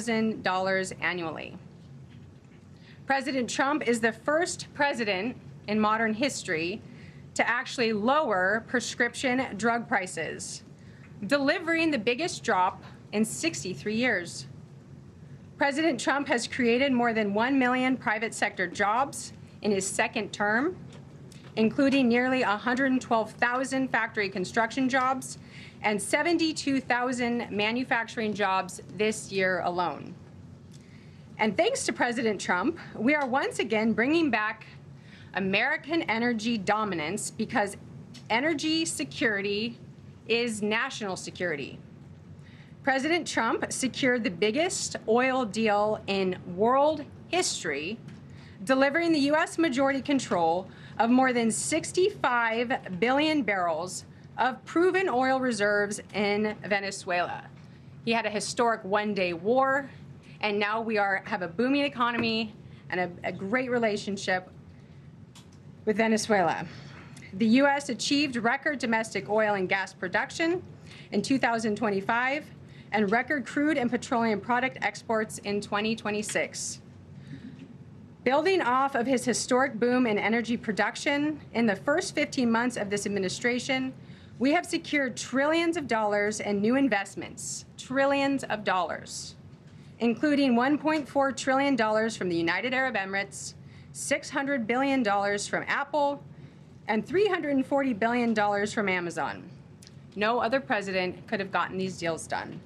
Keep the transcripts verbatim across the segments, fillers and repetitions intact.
thousand dollars annually. President Trump is the first president in modern history to actually lower prescription drug prices, delivering the biggest drop in sixty-three years. President Trump has created more than one million private sector jobs in his second term, including nearly one hundred twelve thousand factory construction jobs and seventy-two thousand manufacturing jobs this year alone. And thanks to President Trump, we are once again bringing back American energy dominance, because energy security is national security. President Trump secured the biggest oil deal in world history, delivering the U S majority control of more than sixty-five billion barrels of proven oil reserves in Venezuela. He had a historic one-day war, and now we are have a booming economy and a, a great relationship with Venezuela. The U S achieved record domestic oil and gas production in two thousand twenty-five and record crude and petroleum product exports in twenty twenty-six. Building off of his historic boom in energy production, in the first fifteen months of this administration, we have secured trillions of dollars in new investments, trillions of dollars, including one point four trillion dollars from the United Arab Emirates, six hundred billion dollars from Apple, and three hundred forty billion dollars from Amazon. No other president could have gotten these deals done.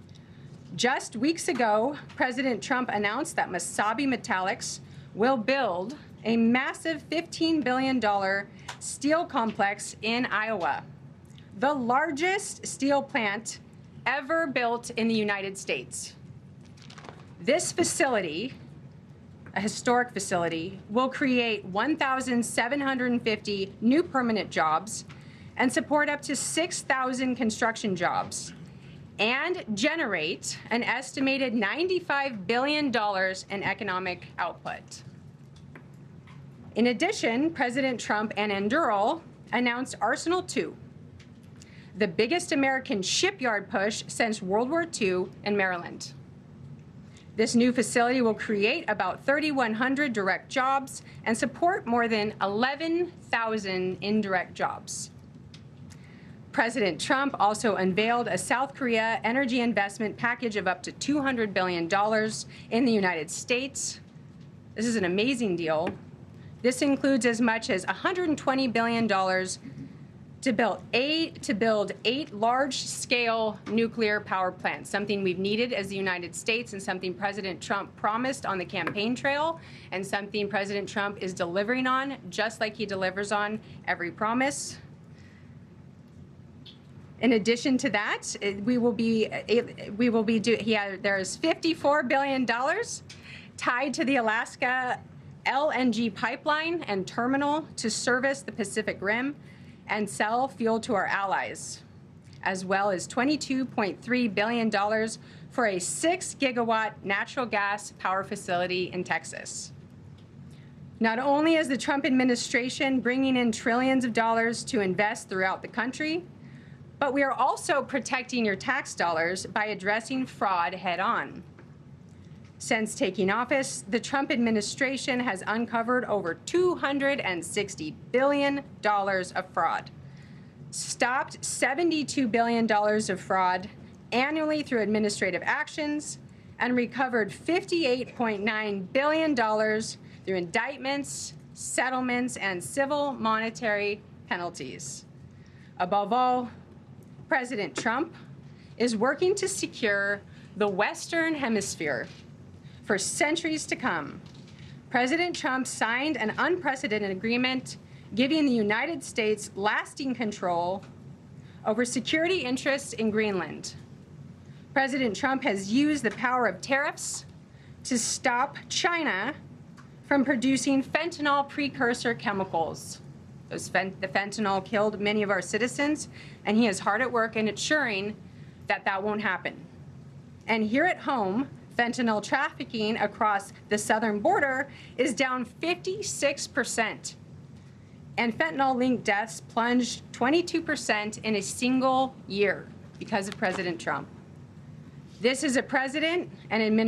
Just weeks ago, President Trump announced that Mesabi Metallics will build a massive fifteen billion dollars steel complex in Iowa, the largest steel plant ever built in the United States. This facility, a historic facility, will create one thousand seven hundred fifty new permanent jobs and support up to six thousand construction jobs, and generate an estimated ninety-five billion dollars in economic output. In addition, President Trump and Anduril announced Arsenal two, the biggest American shipyard push since World War Two in Maryland. This new facility will create about thirty-one hundred direct jobs and support more than eleven thousand indirect jobs. President Trump also unveiled a South Korea energy investment package of up to two hundred billion dollars in the United States. This is an amazing deal. This includes as much as one hundred twenty billion dollars to build eight to build eight large-scale nuclear power plants, something we've needed as the United States and something President Trump promised on the campaign trail, and something President Trump is delivering on, just like he delivers on every promise. In addition to that, we will be we will be do he had, there is fifty-four billion dollars tied to the Alaska L N G pipeline and terminal to service the Pacific Rim and sell fuel to our allies, as well as twenty-two point three billion dollars for a six gigawatt natural gas power facility in Texas. Not only is the Trump administration bringing in trillions of dollars to invest throughout the country, but we are also protecting your tax dollars by addressing fraud head-on. Since taking office, the Trump administration has uncovered over two hundred sixty billion dollars of fraud, stopped seventy-two billion dollars of fraud annually through administrative actions, and recovered fifty-eight point nine billion dollars through indictments, settlements, and civil monetary penalties. Above all, President Trump is working to secure the Western Hemisphere for centuries to come. President Trump signed an unprecedented agreement giving the United States lasting control over security interests in Greenland. President Trump has used the power of tariffs to stop China from producing fentanyl precursor chemicals. Those fent the fentanyl killed many of our citizens, and he is hard at work in ensuring that that won't happen. And here at home, fentanyl trafficking across the southern border is down fifty-six percent. And fentanyl-linked deaths plunged twenty-two percent in a single year because of President Trump. This is a president and administration